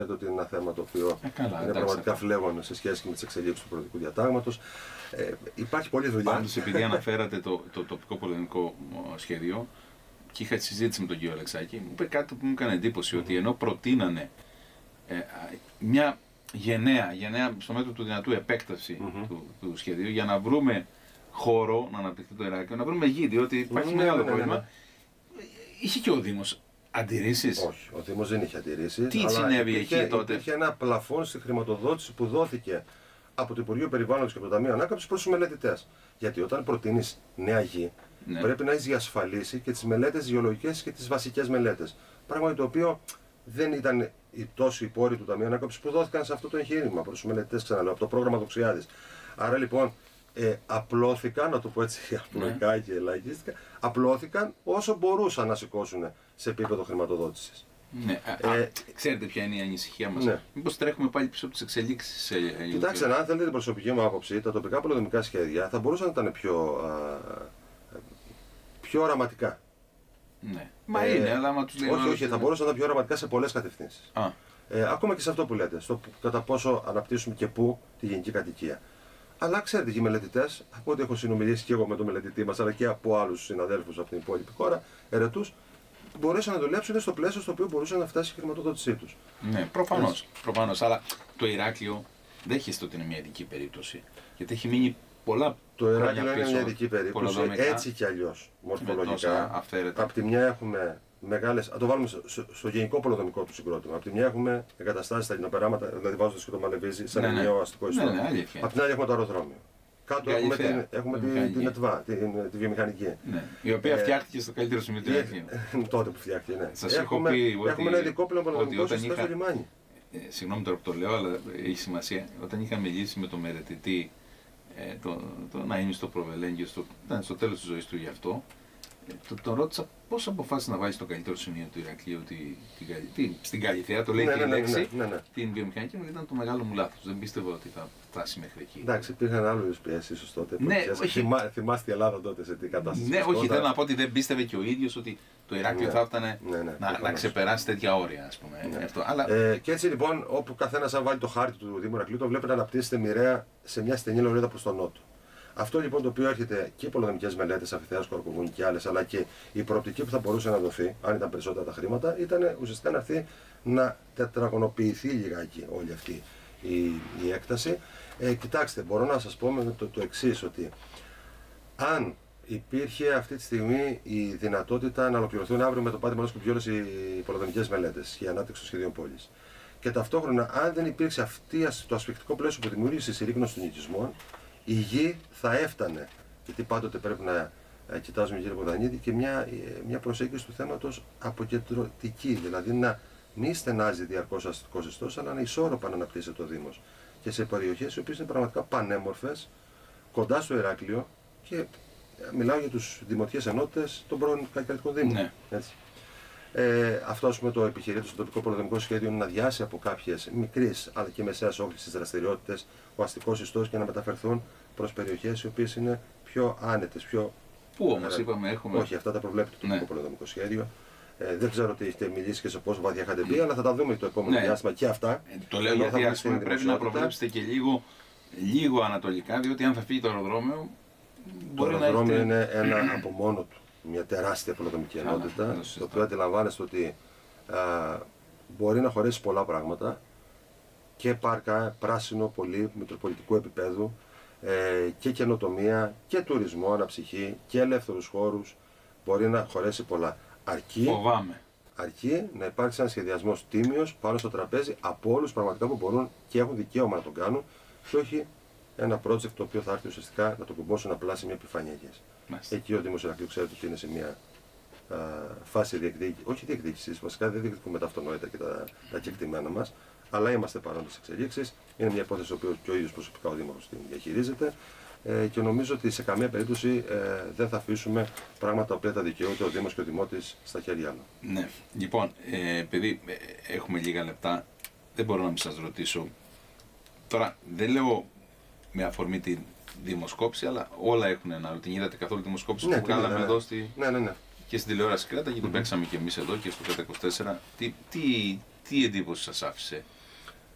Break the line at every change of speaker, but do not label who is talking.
ότι είναι ένα θέμα το οποίο είναι πραγματικά φλέγον σε σχέση με τις εξελίξεις του πολιτικού διατάγματος. Υπάρχει πολλή δουλειά.
Πάντως, επειδή αναφέρατε το τοπικό πολεμικό σχέδιο και είχα συζήτηση με τον κύριο Αλεξάκη, μου είπε κάτι που μου έκανε εντύπωση, ότι ενώ προτείνανε μια γενναία στο μέτρο του δυνατού επέκταση του σχεδίου για να βρούμε χώρο να αναπτυχθεί το Ηράκλειο, να βρούμε γη, διότι υπάρχει μεγάλο πρόβλημα. Είχε και ο Δήμος αντιρρήσεις?
Όχι, ο Δήμος δεν είχε αντιρρήσεις.
Τι συνέβη εκεί τότε?
Υπήρχε ένα πλαφόν στη χρηματοδότηση που δόθηκε από το Υπουργείο Περιβάλλοντος και από το Ταμείο Ανάκαμψης προς τους μελετητές. Γιατί όταν προτείνεις νέα γη, πρέπει να έχεις διασφαλίσει και τις μελέτες γεωλογικές και τις βασικές μελέτες. Πράγμα το οποίο δεν ήταν τόσο οι πόροι του Ταμείου Ανάκαμψης που δόθηκαν σε αυτό το εγχείρημα προς τους μελετητές, ξαναλέω, από το πρόγραμμα Δοξιάδης. Άρα λοιπόν απλώθηκαν, να το πω έτσι απλοϊκά και λαϊκίστικα, απλώθηκαν όσο μπορούσαν να σηκώσουν σε επίπεδο χρηματοδότησης.
Ναι. Ξέρετε ποια είναι η ανησυχία μας? Ναι. Μήπως τρέχουμε πάλι πίσω από τις εξελίξεις?
Κοιτάξτε, αν θέλετε την προσωπική μου άποψη, τα τοπικά πολεμικά σχέδια θα μπορούσαν να ήταν πιο οραματικά.
Ναι. Μα είναι, αλλά άμα τους λέει.
Όχι, θα μπορούσαν να ήταν πιο οραματικά σε πολλές κατευθύνσεις. Ακόμα και σε αυτό που λέτε, στο κατά πόσο αναπτύσσουμε και πού τη γενική κατοικία. Αλλά ξέρετε, οι μελετητές, από ό,τι έχω συνομιλήσει και εγώ με τον μελετητή μας, αλλά και από άλλους συναδέλφους από την υπόλοιπη χώρα, ερετούς, μπορούσαν να δουλέψουν στο πλαίσιο στο οποίο μπορούσαν να φτάσει η χρηματοδότησή τους.
Ναι, προφανώς. Αλλά το Ηράκλειο δέχεστε ότι είναι μια ειδική περίπτωση. Γιατί έχει μείνει πολλά.
Το Ηράκλειο είναι μια ειδική περίπτωση, έτσι κι αλλιώς μορφολογικά. Απ' τη μια έχουμε μεγάλες, το βάλουμε στο γενικό πολεοδομικό του συγκρότημα. Απ' τη μια έχουμε εγκαταστάσεις στα Λινοπεράματα, δηλαδή βάζοντας και το Μαλεβίζι, σαν ενιαίο αστικό ιστό. Απ' την άλλη έχουμε το αεροδρόμιο. Κάτω έχουμε την ΕΤΒΑ, τη βιομηχανική.
Ναι, η οποία φτιάχτηκε στο καλύτερο σημείο του Ηρακλείου.
Τότε που φτιάχτηκε, ναι.
Σας έχω πει
έχουμε ένα ειδικό πολεοδομικό σύστημα στο λιμάνι.
Συγγνώμη τώρα που το λέω, αλλά έχει σημασία. Όταν είχα μιλήσει με τον μελετητή, να είναι στο Προβελέγγιο, ήταν στο τέλος της ζωής του γι' αυτό, τον ρώτησα πώς αποφάσισε να βάλει στο καλύτερο σημείο του Ηρακλείου στην Καλυθέα, το λέει και η λέξη, την βιομηχανική μου, ήταν το μεγάλο μου λάθος. Δεν πίστευα ότι θα φτάσει μέχρι εκεί.
Εντάξει, υπήρχαν άλλες πιέσεις ίσως τότε. Θυμάστε η Ελλάδα τότε σε τι κατάσταση.
Ναι, όχι, θέλω να πω ότι δεν πίστευε και ο ίδιος ότι το Ηράκλειο θα έφτανε να ξεπεράσει τέτοια όρια, ας πούμε.
Και έτσι λοιπόν, όπου καθένας αν βάλει το χάρτη του Δήμου Ηρακλείου, το βλέπει να αναπτύσσεται μοιραία σε μια στενή λωρίδα προς τον νότο. Αυτό λοιπόν το οποίο έρχεται και οι πολεμικές μελέτες, Αμφιθέας, Κορκοβούνη και άλλες, αλλά και η προοπτική που θα μπορούσε να δοθεί, αν ήταν περισσότερα τα χρήματα, ήταν ουσιαστικά να έρθει να τετραγωνοποιηθεί λιγάκι όλη αυτή η έκταση. Κοιτάξτε, μπορώ να σας πω με το εξής, ότι αν υπήρχε αυτή τη στιγμή η δυνατότητα να ολοκληρωθούν αύριο με το Πάτη Μανώλης Κουπιόλης οι πολεμικές μελέτες για ανάπτυξη των σχεδίων πόλης, και ταυτόχρονα αν δεν υπήρξε το ασφικτικό πλαίσιο που δημιούργησε η συρρίκνωση των οικισμών, η γη θα έφτανε, γιατί πάντοτε πρέπει να κοιτάζουμε, κύριε Ποδανίδη, και μια προσέγγιση του θέματος αποκεντρωτική, δηλαδή να μην στενάζει διαρκώς αστικός ιστός, αλλά να ισόρροπα να αναπτύσσεται το Δήμος και σε περιοχές οι οποίες είναι πραγματικά πανέμορφες, κοντά στο Ηράκλειο, και μιλάω για τους δημοτικές ενότητες των πρώην καλλιτεχνικών δήμων.
Ναι.
Έτσι. Αυτό, ας πούμε, το επιχειρείται στο τοπικό πολεμικό σχέδιο είναι να διάσει από κάποιες μικρής αλλά και μεσαίας όχθησης δραστηριότητες ο αστικός ιστός και να μεταφερθούν προς περιοχές οι οποίες είναι πιο άνετες.
Πού όμως είπαμε έχουμε.
Όχι, αυτά τα προβλέπει το τοπικό πολεμικό σχέδιο. Δεν ξέρω ότι έχετε μιλήσει και σε πόσο βάθια είχατε πει, αλλά θα τα δούμε το επόμενο διάστημα και αυτά.
Το λέω γιατί, ας πούμε, πρέπει να προβλέψετε και λίγο ανατολικά, διότι αν θα φύγει το αεροδρόμιο.
Το αεροδρόμιο είναι ένα από μόνο του μια τεράστια πολεμική ενότητα, το οποίο αντιλαμβάνεστε ότι μπορεί να χωρέσει πολλά πράγματα, και πάρκα, πράσινο πολύ μετροπολιτικού επίπεδου, και καινοτομία και τουρισμό, αναψυχή και ελεύθερους χώρους, μπορεί να χωρέσει πολλά. Αρκεί να υπάρξει ένα σχεδιασμός τίμιος πάνω στο τραπέζι από όλους πραγματικά που μπορούν και έχουν δικαίωμα να τον κάνουν, και όχι ένα project το οποίο θα έρθει ουσιαστικά να το κουμπώσουν απλά σε μια επιφάνεια γης. Εκεί ο Δήμος Ηρακλείου ξέρετε ότι είναι σε μια φάση διεκδίκησης, βασικά δεν διεκδικούμε τα αυτονόητα και τα κεκτημένα μας, αλλά είμαστε παρόντες εξελίξεις. Είναι μια υπόθεση που και ο ίδιος προσωπικά ο Δήμαρχος την διαχειρίζεται, και νομίζω ότι σε καμία περίπτωση δεν θα αφήσουμε πράγματα τα οποία θα δικαιούται ο Δήμος και ο Δημότης στα χέρια άλλων.
Ναι, λοιπόν, επειδή έχουμε λίγα λεπτά, δεν μπορώ να μην σας ρωτήσω. Τώρα, δεν λέω με αφορμή τη δημοσκόπηση, αλλά όλα έχουν ένα. Την είδατε καθόλου τη δημοσκόπηση που κάναμε εδώ
ναι.
Και στην τηλεόραση Κρέτα, και την παίξαμε και εμείς εδώ και στο Κρέτα 24. τι εντύπωση σας άφησε?